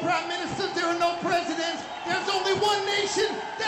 prime ministers, there are no presidents. There's only one nation.